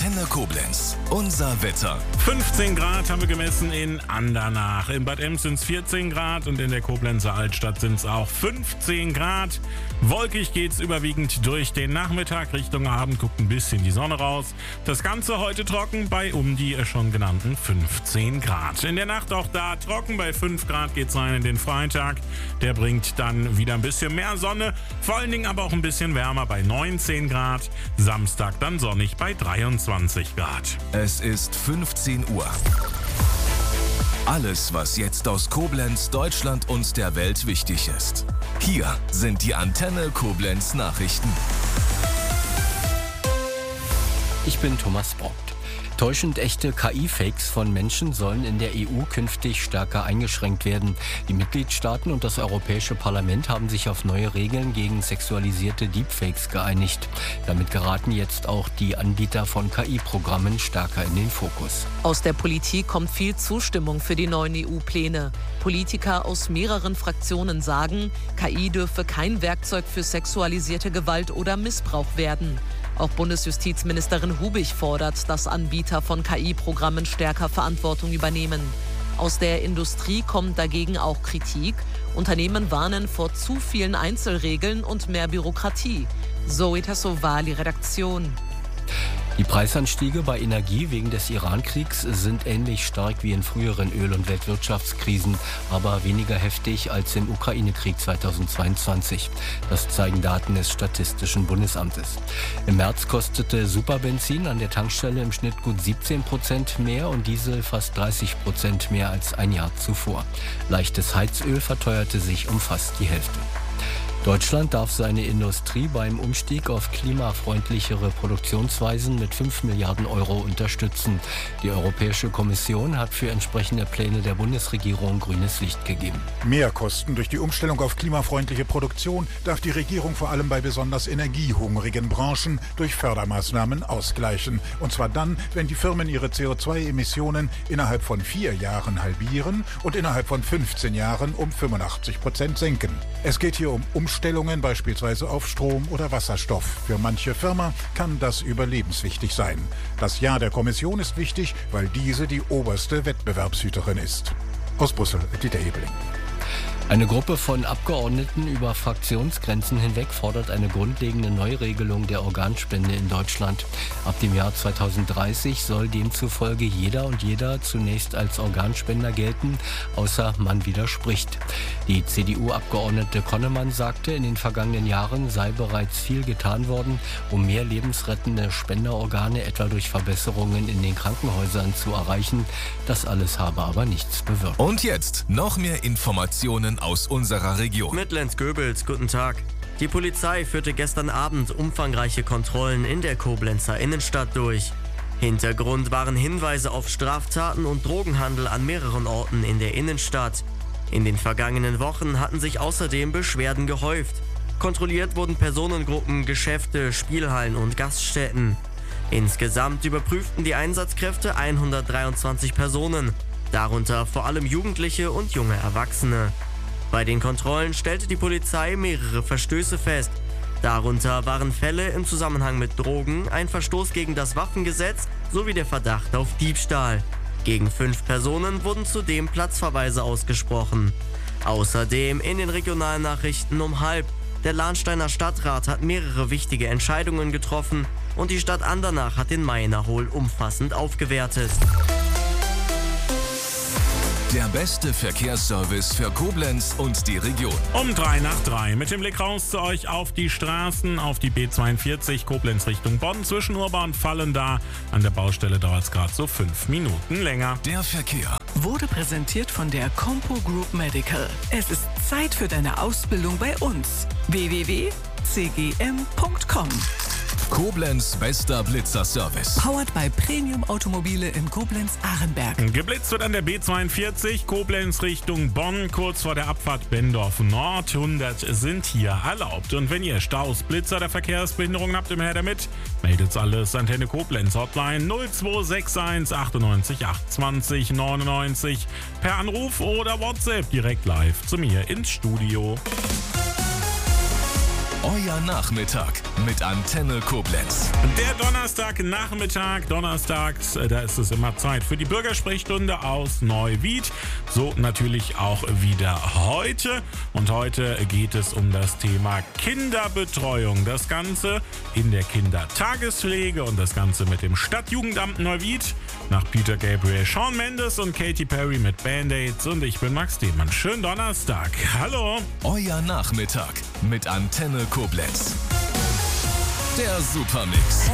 Antenne Koblenz. Unser Wetter. 15 Grad haben wir gemessen in Andernach. In Bad Ems sind es 14 Grad und in der Koblenzer Altstadt sind es auch 15 Grad. Wolkig geht es überwiegend durch den Nachmittag. Richtung Abend guckt ein bisschen die Sonne raus. Das Ganze heute trocken bei um die schon genannten 15 Grad. In der Nacht auch da trocken. Bei 5 Grad geht es rein in den Freitag. Der bringt dann wieder ein bisschen mehr Sonne. Vor allen Dingen aber auch ein bisschen wärmer bei 19 Grad. Samstag dann sonnig bei 23 Grad. Es ist 15 Uhr. Alles, was jetzt aus Koblenz, Deutschland und der Welt wichtig ist. Hier sind die Antenne Koblenz Nachrichten. Ich bin Thomas Brockt. Täuschend echte KI-Fakes von Menschen sollen in der EU künftig stärker eingeschränkt werden. Die Mitgliedstaaten und das Europäische Parlament haben sich auf neue Regeln gegen sexualisierte Deepfakes geeinigt. Damit geraten jetzt auch die Anbieter von KI-Programmen stärker in den Fokus. Aus der Politik kommt viel Zustimmung für die neuen EU-Pläne. Politiker aus mehreren Fraktionen sagen, KI dürfe kein Werkzeug für sexualisierte Gewalt oder Missbrauch werden. Auch Bundesjustizministerin Hubig fordert, dass Anbieter von KI-Programmen stärker Verantwortung übernehmen. Aus der Industrie kommt dagegen auch Kritik. Unternehmen warnen vor zu vielen Einzelregeln und mehr Bürokratie. Zoe Tassovali, Redaktion. Die Preisanstiege bei Energie wegen des Iran-Kriegs sind ähnlich stark wie in früheren Öl- und Weltwirtschaftskrisen, aber weniger heftig als im Ukraine-Krieg 2022. Das zeigen Daten des Statistischen Bundesamtes. Im März kostete Superbenzin an der Tankstelle im Schnitt gut 17% mehr und Diesel fast 30% mehr als ein Jahr zuvor. Leichtes Heizöl verteuerte sich um fast die Hälfte. Deutschland darf seine Industrie beim Umstieg auf klimafreundlichere Produktionsweisen mit 5 Milliarden Euro unterstützen. Die Europäische Kommission hat für entsprechende Pläne der Bundesregierung grünes Licht gegeben. Mehrkosten durch die Umstellung auf klimafreundliche Produktion darf die Regierung vor allem bei besonders energiehungrigen Branchen durch Fördermaßnahmen ausgleichen. Und zwar dann, wenn die Firmen ihre CO2-Emissionen innerhalb von 4 Jahren halbieren und innerhalb von 15 Jahren um 85% senken. Es geht hier um Umstellungen beispielsweise auf Strom oder Wasserstoff. Für manche Firma kann das überlebenswichtig sein. Das Ja der Kommission ist wichtig, weil diese die oberste Wettbewerbshüterin ist. Aus Brüssel, Dieter Ebeling. Eine Gruppe von Abgeordneten über Fraktionsgrenzen hinweg fordert eine grundlegende Neuregelung der Organspende in Deutschland. Ab dem Jahr 2030 soll demzufolge jeder und jeder zunächst als Organspender gelten, außer man widerspricht. Die CDU-Abgeordnete Konnemann sagte, in den vergangenen Jahren sei bereits viel getan worden, um mehr lebensrettende Spenderorgane etwa durch Verbesserungen in den Krankenhäusern zu erreichen. Das alles habe aber nichts bewirkt. Und jetzt noch mehr Informationen aus unserer Region. Mit Lenz Goebels, guten Tag. Die Polizei führte gestern Abend umfangreiche Kontrollen in der Koblenzer Innenstadt durch. Hintergrund waren Hinweise auf Straftaten und Drogenhandel an mehreren Orten in der Innenstadt. In den vergangenen Wochen hatten sich außerdem Beschwerden gehäuft. Kontrolliert wurden Personengruppen, Geschäfte, Spielhallen und Gaststätten. Insgesamt überprüften die Einsatzkräfte 123 Personen, darunter vor allem Jugendliche und junge Erwachsene. Bei den Kontrollen stellte die Polizei mehrere Verstöße fest. Darunter waren Fälle im Zusammenhang mit Drogen, ein Verstoß gegen das Waffengesetz sowie der Verdacht auf Diebstahl. Gegen 5 Personen wurden zudem Platzverweise ausgesprochen. Außerdem in den Regionalnachrichten um 12:30. Der Lahnsteiner Stadtrat hat mehrere wichtige Entscheidungen getroffen und die Stadt Andernach hat den Mayenerhohl umfassend aufgewertet. Der beste Verkehrsservice für Koblenz und die Region. Um 3:03 mit dem Blick raus zu euch auf die Straßen, auf die B42 Koblenz Richtung Bonn. Zwischen Urba und Vallendar an der Baustelle dauert es gerade so 5 Minuten länger. Der Verkehr wurde präsentiert von der Compo Group Medical. Es ist Zeit für deine Ausbildung bei uns. www.cgm.com. Koblenz bester Blitzerservice. Powered by Premium Automobile in Koblenz-Arenberg. Geblitzt wird an der B42 Koblenz Richtung Bonn, kurz vor der Abfahrt Bendorf Nord. 100 sind hier erlaubt. Und wenn ihr Staus, Blitzer oder Verkehrsbehinderungen habt, immer her damit. Meldet's alles. Antenne Koblenz Hotline 0261 98 28 99. Per Anruf oder WhatsApp direkt live zu mir ins Studio. Euer Nachmittag mit Antenne Koblenz. Der Donnerstagnachmittag, donnerstags, da ist es immer Zeit für die Bürgersprechstunde aus Neuwied. So natürlich auch wieder heute. Und heute geht es um das Thema Kinderbetreuung. Das Ganze in der Kindertagespflege und das Ganze mit dem Stadtjugendamt Neuwied. Nach Peter Gabriel, Shawn Mendes und Katy Perry mit Band-Aids. Und ich bin Max Demann. Schönen Donnerstag. Hallo. Euer Nachmittag mit Antenne Koblenz. Der Supermix.